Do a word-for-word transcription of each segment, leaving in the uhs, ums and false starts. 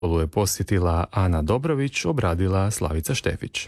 Školu je posjetila Ana Dobrović, obradila Slavica Štefić.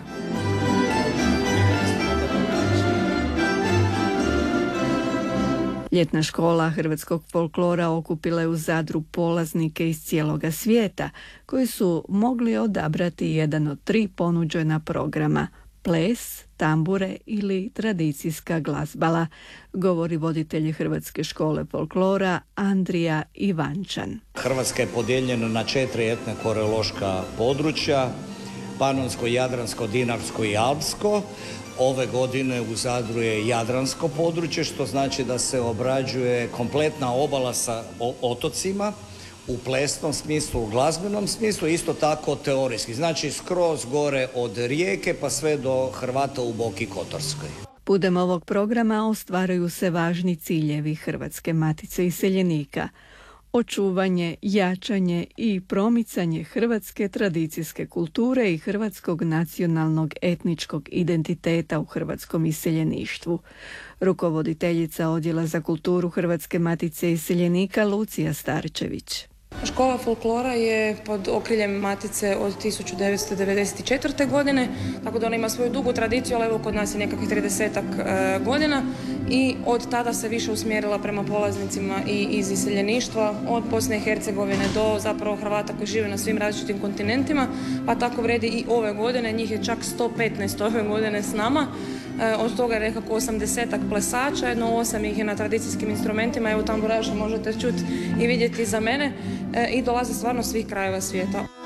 Ljetna škola hrvatskog folklora okupila je u Zadru polaznike iz cijeloga svijeta koji su mogli odabrati jedan od tri ponuđena programa: ples, tambure ili tradicijska glazbala, govori voditelj Hrvatske škole folklora Andrija Ivančan. Hrvatska je podijeljena na četiri etno-koreološka područja: Panonsko, Jadransko, Dinarsko i Alpsko. Ove godine u Zadru je jadransko područje, što znači da se obrađuje kompletna obala sa otocima u plesnom smislu, u glazbenom smislu, isto tako teorijski. Znači skroz gore od Rijeke pa sve do Hrvata u Boki Kotorskoj. Putem ovog programa ostvaruju se važni ciljevi Hrvatske matice iseljenika: očuvanje, jačanje i promicanje hrvatske tradicijske kulture i hrvatskog nacionalnog etničkog identiteta u hrvatskom iseljeništvu. Rukovoditeljica Odjela za kulturu Hrvatske matice iseljenika Lucija Starčević. Škola folklora je pod okriljem Matice od tisuću devetsto devedeset četvrte. godine, tako da ona ima svoju dugu tradiciju, ali evo kod nas je nekakvih tridesetak e, godina i od tada se više usmjerila prema polaznicima i iz iseljeništva, od Bosne i Hercegovine do zapravo Hrvata koji žive na svim različitim kontinentima, pa tako vredi i ove godine, njih je čak sto petnaest ove godine s nama. Od toga je nekako osamdesetak plesača, jedno osam ih je na tradicijskim instrumentima, evo tamburaša možete čuti i vidjeti za mene, i dolaze stvarno svih krajeva svijeta.